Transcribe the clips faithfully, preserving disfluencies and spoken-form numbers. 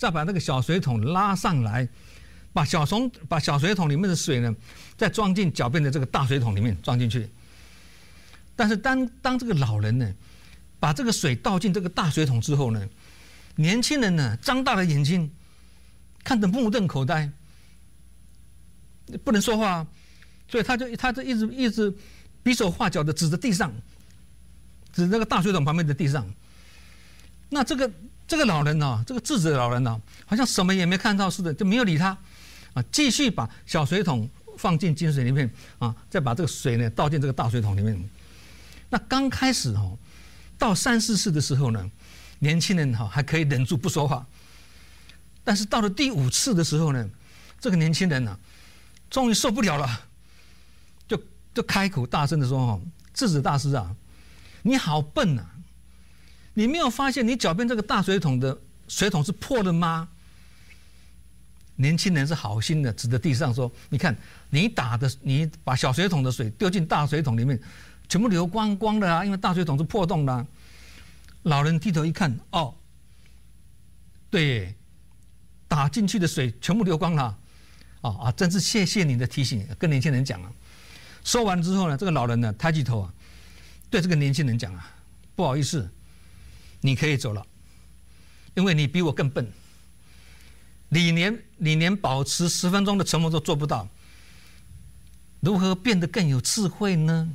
再把那个小水桶拉上来，把小桶把小水桶里面的水呢，再装进脚边的这个大水桶里面装进去。但是当当这个老人呢，把这个水倒进这个大水桶之后呢，年轻人呢张大了眼睛，看得目瞪口呆，不能说话，所以他就他就一直一直比手画脚的指着地上，指那个大水桶旁边的地上。那这个这个老人呢、啊，这个智者的老人呢、啊，好像什么也没看到似的，就没有理他，啊，继续把小水桶放进金水里面啊，再把这个水呢倒进这个大水桶里面。那刚开始哦，到三四次的时候呢，年轻人哈还可以忍住不说话，但是到了第五次的时候呢，这个年轻人呢、啊，终于受不了了，就就开口大声的说：“哈，智者大师啊，你好笨啊！你没有发现你脚边这个大水桶的水桶是破的吗？”年轻人是好心的，指着地上说：“你看，你打的，你把小水桶的水丢进大水桶里面。”全部流光光的啊，因为大水桶是破洞的、啊。老人低头一看，哦，对，打进去的水全部流光了，啊啊，真是谢谢你的提醒，跟年轻人讲啊。说完之后呢，这个老人呢抬起头啊，对这个年轻人讲啊，不好意思，你可以走了，因为你比我更笨，你连你连保持十分钟的沉默都做不到，如何变得更有智慧呢？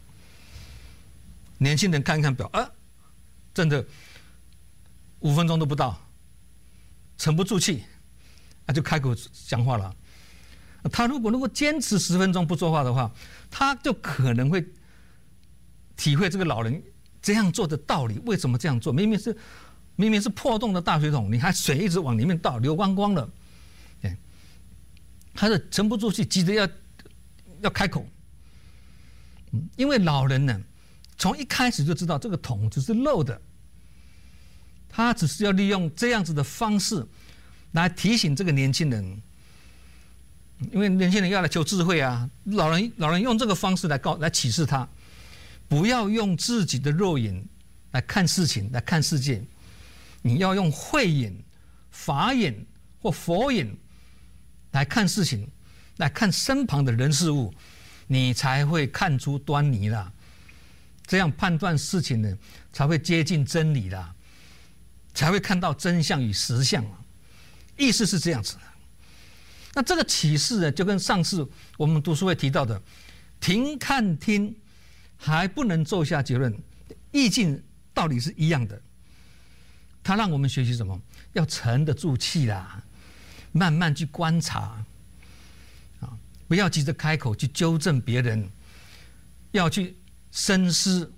年轻人看一看表，啊，真的五分钟都不到，沉不住气，啊，就开口讲话了。他如果如果坚持十分钟不说话的话，他就可能会体会这个老人这样做的道理。为什么这样做？明明是明明是破洞的大水桶，你还水一直往里面倒，流光光了。哎，他是沉不住气，急着要要开口。嗯，因为老人呢，从一开始就知道这个桶只是漏的，他只是要利用这样子的方式来提醒这个年轻人，因为年轻人要来求智慧啊，老人老人用这个方式来告来启示他，不要用自己的肉眼来看事情来看世界，你要用慧眼、法眼或佛眼来看事情，来看身旁的人事物，你才会看出端倪啦。这样判断事情呢，才会接近真理啦，才会看到真相与实相啊。意思是这样子的。那这个启示呢，就跟上次我们读书会提到的“停看听”还不能做下结论，意境道理是一样的。它让我们学习什么？要沉得住气啦，慢慢去观察啊，不要急着开口去纠正别人，要去深思，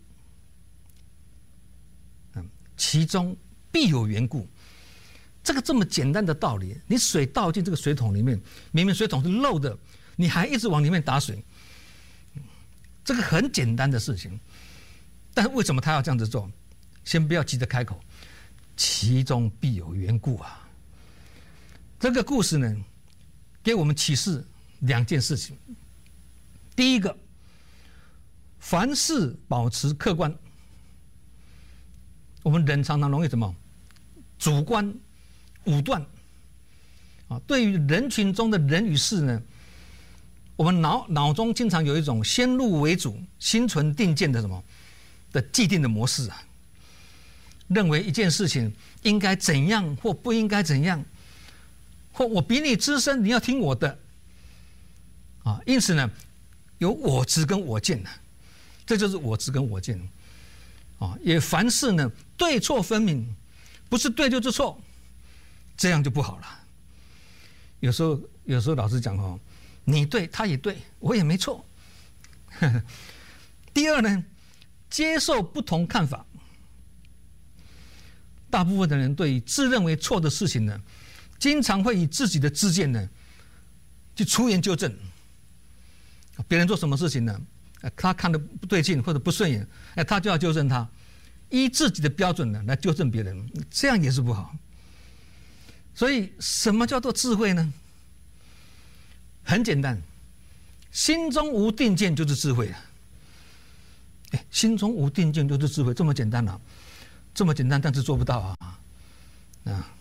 嗯，其中必有缘故。这个这么简单的道理，你水倒进这个水桶里面，明明水桶是漏的，你还一直往里面打水，这个很简单的事情。但是为什么他要这样子做？先不要急着开口，其中必有缘故啊。这个故事呢，给我们启示两件事情。第一个，凡事保持客观。我们人常常容易什么？主观、武断啊。对于人群中的人与事呢，我们脑脑中经常有一种先入为主、心存定见的什么的既定的模式啊，认为一件事情应该怎样或不应该怎样，或我比你资深，你要听我的啊。因此呢，有我执跟我见呢。这就是我执跟我见，啊，也凡事呢对错分明，不是对就是错，这样就不好了。有时候，有时候老师讲哦，你对，他也对，我也没错。第二呢，接受不同看法。大部分的人对于自认为错的事情呢，经常会以自己的知见呢去出言纠正。别人做什么事情呢？他看得不对劲或者不顺眼，哎，他就要纠正他，依自己的标准呢来纠正别人，这样也是不好。所以，什么叫做智慧呢？很简单，心中无定见就是智慧了。哎，心中无定见就是智慧，这么简单啊，这么简单，但是做不到啊，啊。